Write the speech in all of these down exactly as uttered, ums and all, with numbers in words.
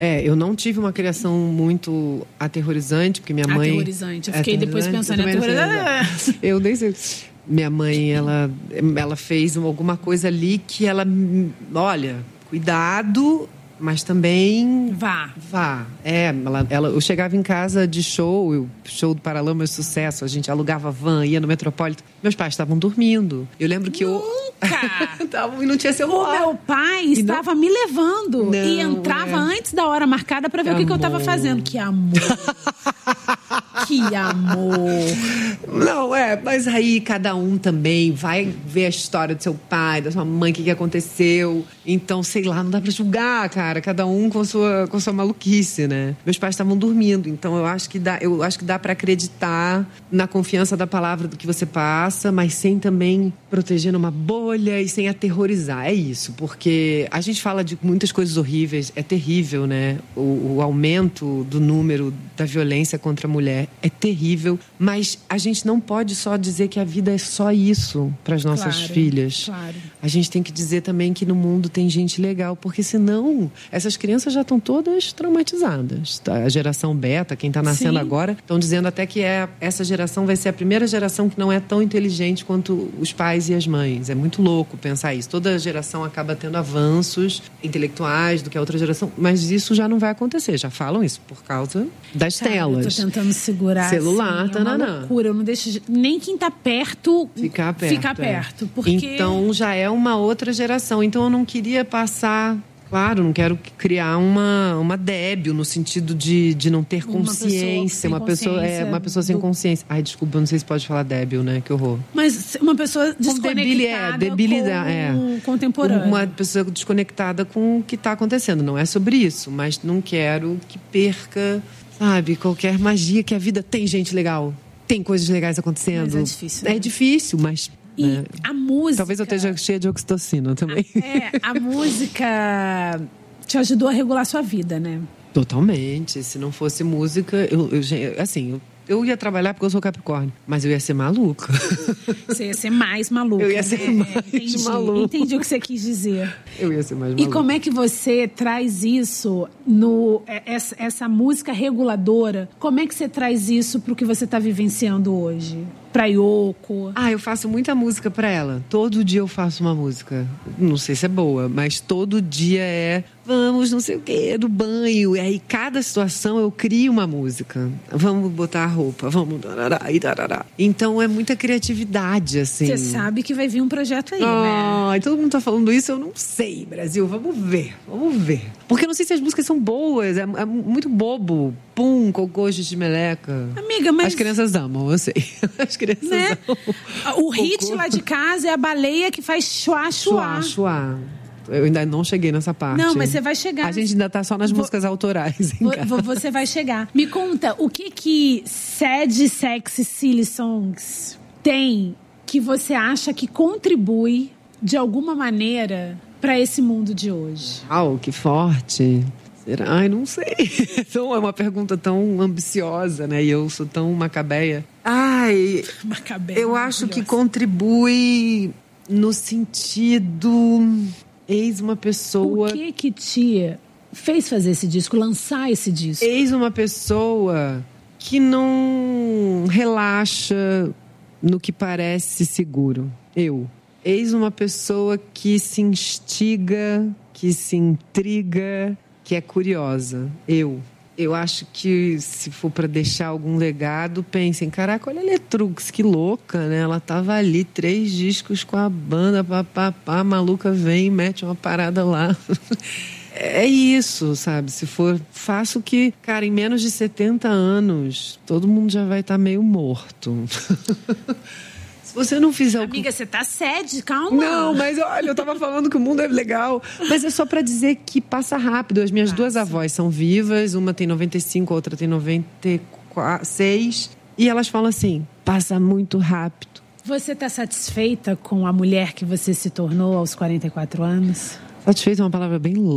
É, eu não tive uma criação muito aterrorizante, porque minha mãe... Aterrorizante. Eu fiquei depois pensando em aterrorizante. Eu nem sei... Minha mãe, ela, ela fez alguma coisa ali que ela... Olha, cuidado... Mas também... Vá. Vá. É, ela, ela, eu chegava em casa de show, eu, show do Paralama de Sucesso, a gente alugava van, ia no Metropolitan. Meus pais estavam dormindo. Eu lembro que eu... Nunca! E não tinha celular. O meu pai e estava não... me levando. Não, e entrava é. antes da hora marcada pra ver Que o que, que eu tava amor. fazendo. Que amor! Que amor! Não, é, mas aí cada um também vai ver a história do seu pai, da sua mãe, o que, que aconteceu. Então, sei lá, não dá pra julgar, cara. Cada um com sua, com sua maluquice, né? Meus pais estavam dormindo, então eu acho que dá, eu acho que dá pra acreditar na confiança da palavra do que você passa, mas sem também proteger numa bolha e sem aterrorizar. É isso, porque a gente fala de muitas coisas horríveis, é terrível, né? O, o aumento do número da violência contra a mulher é terrível, mas a gente não pode só dizer que a vida é só isso para as nossas claro, filhas. Claro. A gente tem que dizer também que no mundo tem gente legal, porque senão essas crianças já estão todas traumatizadas. Tá? A geração beta, quem está nascendo Sim. agora, estão dizendo até que é, essa geração vai ser a primeira geração que não é tão inteligente quanto os pais e as mães. É muito louco pensar isso. Toda geração acaba tendo avanços intelectuais do que a outra geração, mas isso já não vai acontecer. Já falam isso por causa das Cara, telas. Eu tô tentando segurar. Celular, assim, é uma tananã. loucura. Eu não deixo nem quem tá perto ficar perto. Ficar é. perto porque... Então já é uma outra geração. Então eu não queria passar... Claro, não quero criar uma, uma débil no sentido de, de não ter consciência. Uma pessoa, uma pessoa, é, uma pessoa sem do... consciência. Ai, desculpa, eu não sei se pode falar débil, né? Que horror. Mas uma pessoa desconectada debilidade, com é. o contemporâneo. Uma pessoa desconectada com o que está acontecendo. Não é sobre isso, mas não quero que perca, sabe, qualquer magia que a vida tem gente legal. Tem coisas legais acontecendo. Mas é difícil. Né? É difícil, mas... E é. a música... Talvez eu esteja cheia de oxitocina também. A, é, a música te ajudou a regular a sua vida, né? Totalmente. Se não fosse música, eu, eu assim, eu, eu ia trabalhar porque eu sou Capricórnio, mas eu ia ser maluca. Você ia ser mais maluca. Eu ia ser né? mais Entendi, maluca. Entendi o que você quis dizer. Eu ia ser mais maluca. E como é que você traz isso no essa, essa música reguladora? Como é que você traz isso pro que você está vivenciando hoje? Pra Yoko? Ah, eu faço muita música pra ela. Todo dia eu faço uma música. Não sei se é boa, mas todo dia é... Vamos, não sei o quê, do banho. E aí, cada situação eu crio uma música. Vamos botar a roupa, vamos... Darará, e darará. Então, é muita criatividade, assim. Você sabe que vai vir um projeto aí, ah, né? Todo mundo tá falando isso, eu não sei, Brasil. Vamos ver, vamos ver. Porque eu não sei se as músicas são boas. É, é muito bobo. Pum, cocô, de meleca. Amiga, mas... As crianças amam, eu sei. As crianças né? amam. O hit lá de casa é a baleia que faz chuá, chuá. Chuá, chuá. Eu ainda não cheguei nessa parte. Não, mas você vai chegar. A gente ainda tá só nas Vou... músicas autorais. Vou, você vai chegar. Me conta, o que que Sad, Sexy, Silly Songs tem que você acha que contribui de alguma maneira para esse mundo de hoje? Uau, que forte. Será? Ai, não sei. Então, é uma pergunta tão ambiciosa, né? E eu sou tão macabeia. Ai, macabeia, eu acho que contribui no sentido... Eis uma pessoa... O que que te fez fazer esse disco, lançar esse disco? Eis uma pessoa que não relaxa no que parece seguro. Eu. Eis uma pessoa que se instiga, que se intriga, que é curiosa. Eu. Eu acho que se for para deixar algum legado, pensem, caraca, olha a Letrux, que louca, né? Ela tava ali, três discos com a banda, papapá, a maluca vem e mete uma parada lá. É isso, sabe? Se for, faço que, cara, em menos de setenta anos, todo mundo já vai estar meio morto. Se você não fizer... Amiga, o... você tá sede, calma. Não, mas olha, eu tava falando que o mundo é legal. Mas é só pra dizer que passa rápido. As minhas passa. duas avós são vivas. Uma tem noventa e cinco, a outra tem noventa e seis. E elas falam assim, passa muito rápido. Você tá satisfeita com a mulher que você se tornou aos quarenta e quatro anos? Satisfeita é uma palavra bem louca.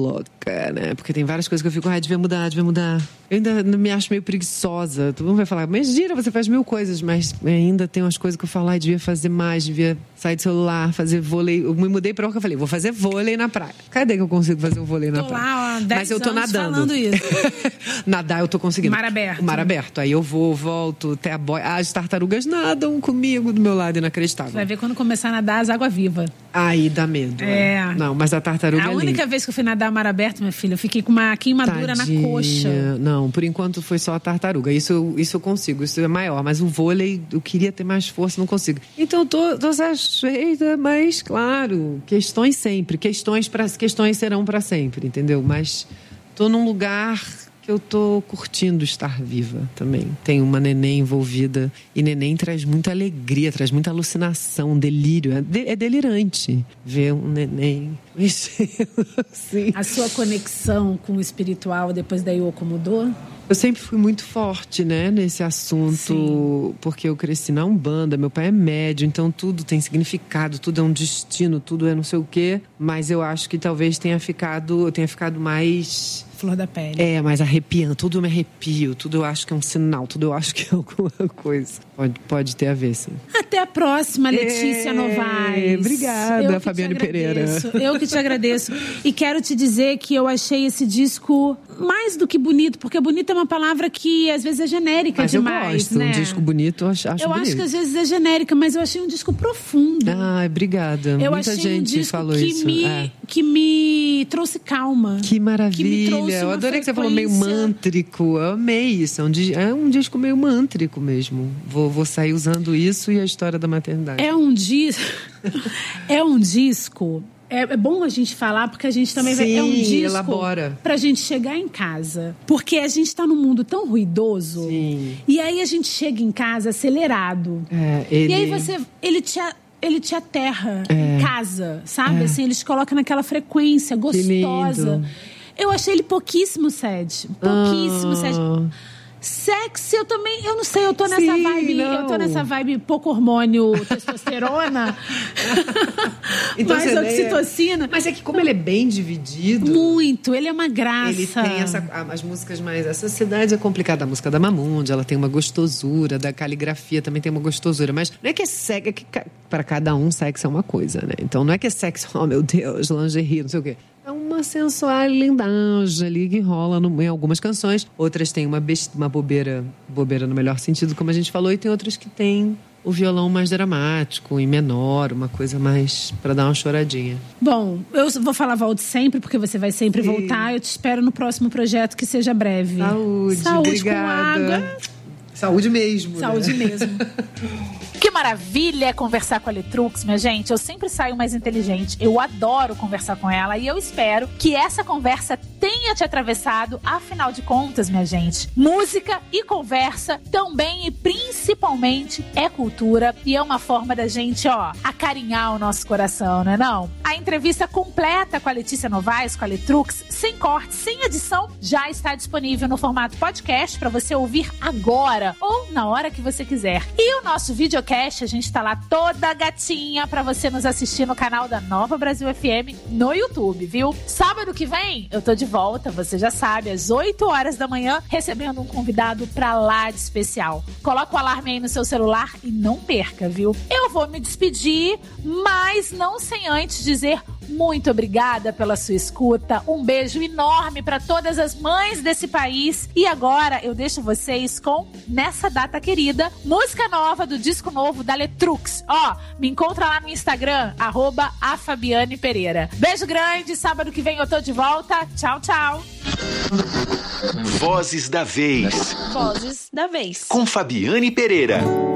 crítica, né? Porque tem várias coisas que eu fico, ah, devia mudar, devia mudar. Eu ainda me acho meio preguiçosa. Todo mundo vai falar, mas gira, você faz mil coisas, mas ainda tem umas coisas que eu falo, ah, devia fazer mais, devia sair do celular, fazer vôlei. Eu me mudei pra lá que eu falei, vou fazer vôlei na praia. Cadê que eu consigo fazer o vôlei na tô praia? Lá, ó, dez mas eu tô anos nadando. Falando isso. Nadar eu tô conseguindo. Mar aberto. Mar aberto. Aí eu vou, volto, até a boia. As tartarugas nadam comigo do meu lado, inacreditável. Vai ver quando começar a nadar as águas vivas. Aí dá medo. É. é. Não, mas a tartaruga A é única linda. vez que eu fui nadar mar aberto, minha filha, eu fiquei com uma queimadura Tadinha. na coxa. Não, por enquanto foi só a tartaruga. Isso, isso eu consigo, isso é maior. Mas o vôlei, eu queria ter mais força, não consigo. Então eu tô, tô satisfeita, mas claro, questões sempre. Questões, pra, questões serão para sempre, entendeu? Mas tô num lugar que eu tô curtindo estar viva também. Tem uma neném envolvida. E neném traz muita alegria, traz muita alucinação, delírio. É, de, é delirante ver um neném mexendo assim. A sua conexão com o espiritual depois da Yoko mudou? Eu sempre fui muito forte, né, nesse assunto. Sim. Porque eu cresci na Umbanda, meu pai é médium, então tudo tem significado, tudo é um destino, tudo é não sei o quê. Mas eu acho que talvez tenha ficado, eu tenha ficado mais... Flor da pele. É, mais arrepiando. Tudo eu me arrepio, tudo eu acho que é um sinal, tudo eu acho que é alguma coisa. Pode, pode ter a ver, sim. Até a próxima, Letícia é, Novaes. Obrigada, Fabiane Pereira. Eu que te agradeço. E quero te dizer que eu achei esse disco mais do que bonito, porque bonito é uma palavra que às vezes é genérica mas demais, eu gosto. né? Um disco bonito, eu acho, acho Eu bonito. acho que às vezes é genérica, mas eu achei um disco profundo. Ah, obrigada. Eu Muita achei gente um disco falou que isso. Me, é. que me trouxe calma. Que maravilha. Que me trouxe eu adorei que você falou meio frequência. mântrico. Eu amei isso. É um, é um disco meio mântrico mesmo. Vou, vou sair usando isso e a história da maternidade. É um disco. é um disco. É, é bom a gente falar, porque a gente também Sim, vai... É um disco elabora. pra gente chegar em casa. Porque a gente tá num mundo tão ruidoso. Sim. E aí a gente chega em casa acelerado. É, ele... E aí você... Ele te... Ele te aterra É. em casa, sabe? É. Assim, ele te coloca naquela frequência gostosa. lindo. Eu achei ele pouquíssimo sad. Pouquíssimo Ah. sad. Sexy, eu também, eu não sei, eu tô nessa Sim, vibe, não. eu tô nessa vibe pouco hormônio, testosterona, Então, mais você oxitocina. É... Mas é que como ele é bem dividido... Muito, ele é uma graça. Ele tem essa, as músicas mais... Essa cidade é complicada. A música da Mamundi, ela tem uma gostosura. Da caligrafia também tem uma gostosura. Mas não é que é sexo... É que para cada um, sexo é uma coisa, né? Então não é que é sexo, oh meu Deus, lingerie, não sei o quê. É uma sensualidade ali que rola no, em algumas canções. Outras têm uma, best, uma bobeira, bobeira no melhor sentido, como a gente falou. E tem outras que têm o violão mais dramático e menor, uma coisa mais para dar uma choradinha. Bom, eu vou falar volte sempre, porque você vai sempre Sim. voltar. Eu te espero no próximo projeto, que seja breve. Saúde, Saúde obrigada. com água. Saúde mesmo. Saúde né? mesmo. Que maravilha é conversar com a Letrux, minha gente. Eu sempre saio mais inteligente. Eu adoro conversar com ela e eu espero que essa conversa tenha te atravessado. Afinal de contas, minha gente, música e conversa também e principalmente é cultura e é uma forma da gente, ó, acarinhar o nosso coração, né não? A entrevista completa com a Letícia Novaes, com a Letrux, sem corte, sem edição, já está disponível no formato podcast para você ouvir agora ou na hora que você quiser. E o nosso videocast, a gente tá lá toda gatinha pra você nos assistir no canal da Nova Brasil F M no YouTube, viu? Sábado que vem eu tô de volta, você já sabe, às oito horas da manhã, recebendo um convidado pra lá de especial. Coloca o alarme aí no seu celular e não perca, viu? Eu vou me despedir, mas não sem antes dizer muito obrigada pela sua escuta. Um beijo enorme pra todas as mães desse país. E agora eu deixo vocês com Nessa Data Querida, música nova do disco novo da Letrux. Ó, me encontra lá no Instagram, arroba a Fabiane Pereira. Beijo grande, sábado que vem eu tô de volta. Tchau, tchau. Vozes da Vez. Vozes da Vez. Com Fabiane Pereira.